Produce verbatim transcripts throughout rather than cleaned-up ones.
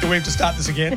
Do we have to start this again?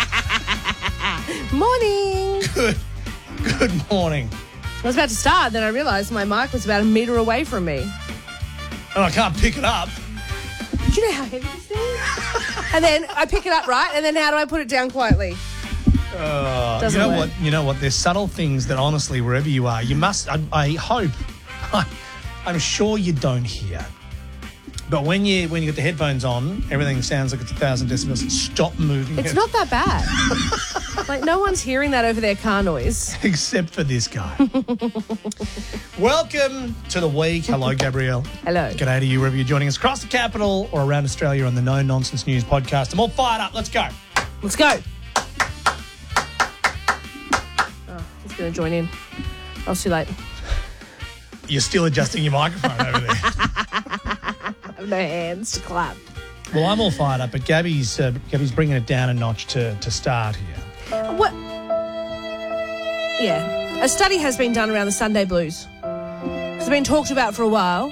Morning. Good. Good morning. I was about to start, then I realised my mic was about a metre away from me. And I can't pick it up. Do you know how heavy this thing is? And then I pick it up, right? And then how do I put it down quietly? Uh, Doesn't you know work. what? You know what? There's subtle things that honestly, wherever you are, you must. I, I hope. I, I'm sure you don't hear. But when you when you get the headphones on, everything sounds like it's a thousand decibels. Stop moving. It's it. not that bad. Like, no one's hearing that over their car noise. Except for this guy. Welcome to the week. Hello, Gabrielle. Hello. G'day to you, wherever you're joining us across the capital or around Australia on the No Nonsense News podcast. I'm all fired up. Let's go. Let's go. Oh, he's going to join in. I was too late. You're still adjusting your microphone over there. I have no hands to clap. Well, I'm all fired up, but Gabby's uh, Gabby's bringing it down a notch to, to start here. What? Yeah. A study has been done around the Sunday blues. It's been talked about for a while,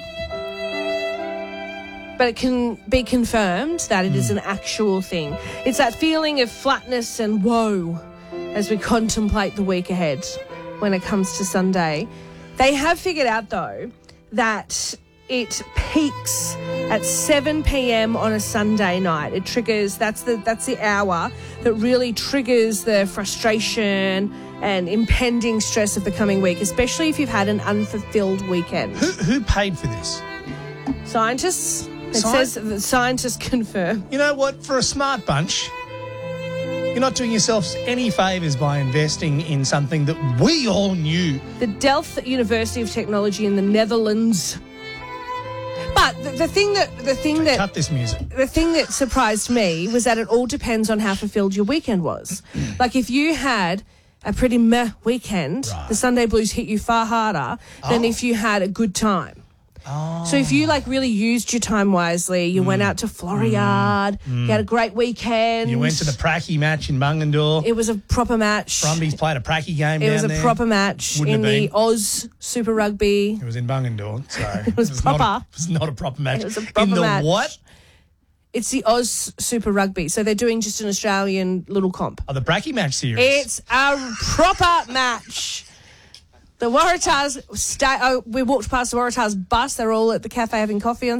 but it can be confirmed that it is an actual thing. It's that feeling of flatness and woe as we contemplate the week ahead when it comes to Sunday. They have figured out, though, that it peaks at seven p.m. on a Sunday night. It triggers, that's the that's the hour that really triggers the frustration and impending stress of the coming week, especially if you've had an unfulfilled weekend. Who, who paid for this? Scientists, it Sci- says that scientists confirm. You know what? For a smart bunch, you're not doing yourselves any favours by investing in something that we all knew. The Delft University of Technology in the Netherlands. But the, the thing that the thing that Cut this music. the thing that surprised me was that it all depends on how fulfilled your weekend was. Like, if you had a pretty meh weekend, Right. the Sunday blues hit you far harder than Oh. if you had a good time. Oh. So if you like really used your time wisely, you went out to Floriade, you had a great weekend. You went to the Pracky match in Bungendore. It was a proper match. Brumbies played a Pracky game It down was a there. proper match Wouldn't in have the been. Oz Super Rugby. It was in Bungendore, so it was Not a, proper. it was not a proper match. It was a proper in the match. what? It's the Oz Super Rugby. So they're doing just an Australian little comp. Oh, the Pracky match series. It's a proper match. The Waratahs, sta- oh, we walked past the Waratahs bus. They're all at the cafe having coffee on